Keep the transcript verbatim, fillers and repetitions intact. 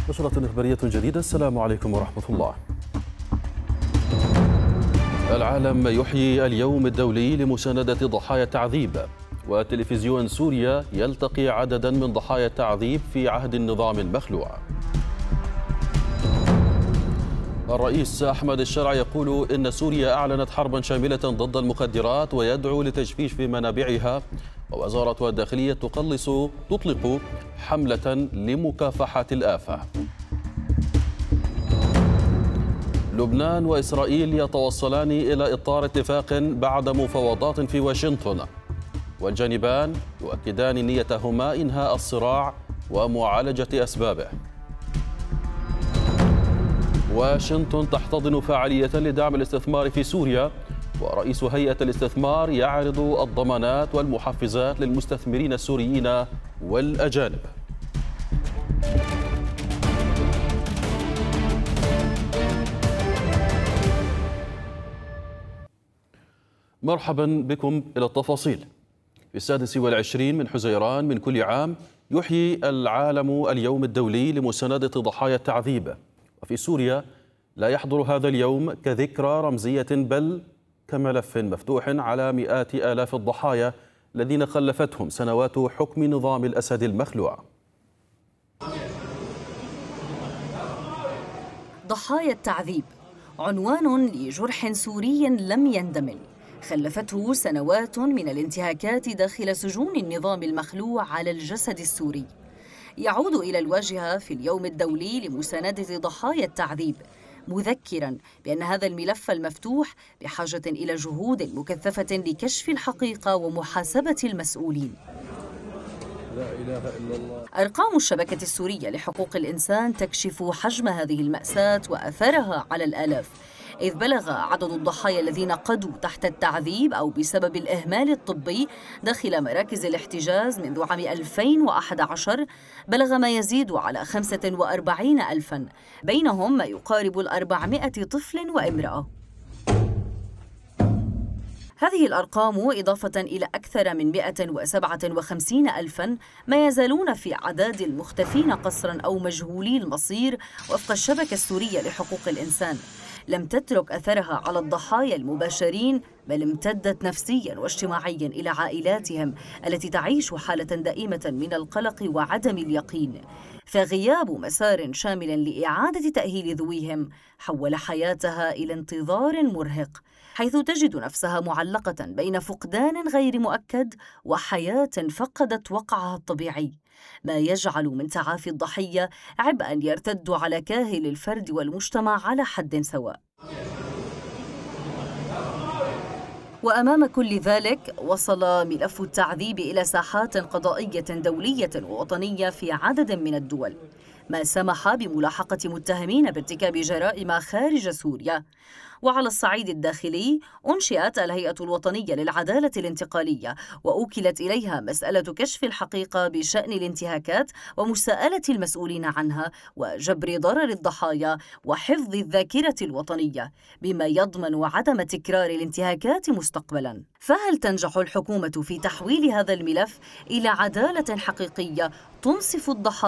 نشرة إخبارية جديدة. السلام عليكم ورحمة الله. العالم يحيي اليوم الدولي لمساندة ضحايا التعذيب، وتلفزيون سوريا يلتقي عددا من ضحايا التعذيب في عهد النظام المخلوع. الرئيس أحمد الشرع يقول إن سوريا أعلنت حربا شاملة ضد المخدرات ويدعو لتجفيف منابعها، ووزارة الداخلية تقلص تطلق حملة لمكافحة الآفة. لبنان وإسرائيل يتوصلان إلى إطار اتفاق بعد مفاوضات في واشنطن، والجانبان يؤكدان نيتهما إنهاء الصراع ومعالجة أسبابه. واشنطن تحتضن فعالية لدعم الاستثمار في سوريا، ورئيس هيئة الاستثمار يعرض الضمانات والمحفزات للمستثمرين السوريين والأجانب. مرحبا بكم إلى التفاصيل. في السادس والعشرين من حزيران من كل عام يحيي العالم اليوم الدولي لمساندة ضحايا التعذيب، وفي سوريا لا يحضر هذا اليوم كذكرى رمزية بل كملف مفتوح على مئات آلاف الضحايا الذين خلفتهم سنوات حكم نظام الأسد المخلوع. ضحايا التعذيب عنوان لجرح سوري لم يندمل، خلفته سنوات من الانتهاكات داخل سجون النظام المخلوع على الجسد السوري. يعود إلى الواجهة في اليوم الدولي لمساندة ضحايا التعذيب، مذكراً بأن هذا الملف المفتوح بحاجة إلى جهود مكثفة لكشف الحقيقة ومحاسبة المسؤولين. لا إله إلا الله. أرقام الشبكة السورية لحقوق الإنسان تكشف حجم هذه المأساة وأثرها على الآلاف، إذ بلغ عدد الضحايا الذين قضوا تحت التعذيب أو بسبب الإهمال الطبي داخل مراكز الاحتجاز منذ عام ألفين وأحد عشر بلغ ما يزيد على خمسة وأربعين ألفاً، بينهم ما يقارب الأربعمائة طفل وامرأة. هذه الأرقام إضافة إلى أكثر من مئة وسبعة وخمسين ألفاً ما يزالون في أعداد المختفين قسراً أو مجهولي المصير وفق الشبكة السورية لحقوق الإنسان، لم تترك أثرها على الضحايا المباشرين، بل امتدت نفسياً واجتماعياً إلى عائلاتهم التي تعيش حالة دائمة من القلق وعدم اليقين. فغياب مسار شامل لإعادة تأهيل ذويهم حول حياتها إلى انتظار مرهق، حيث تجد نفسها معلقة بين فقدان غير مؤكد وحياة فقدت وقعها الطبيعي، ما يجعل من تعافي الضحية عبئاً يرتد على كاهل الفرد والمجتمع على حد سواء. وأمام كل ذلك وصل ملف التعذيب إلى ساحات قضائية دولية ووطنية في عدد من الدول، ما سمح بملاحقة متهمين بارتكاب جرائم خارج سوريا. وعلى الصعيد الداخلي أنشئت الهيئة الوطنية للعدالة الانتقالية، وأوكلت إليها مسألة كشف الحقيقة بشأن الانتهاكات ومساءلة المسؤولين عنها وجبر ضرر الضحايا وحفظ الذاكرة الوطنية، بما يضمن عدم تكرار الانتهاكات مستقبلاً. فهل تنجح الحكومة في تحويل هذا الملف إلى عدالة حقيقية تنصف الضحايا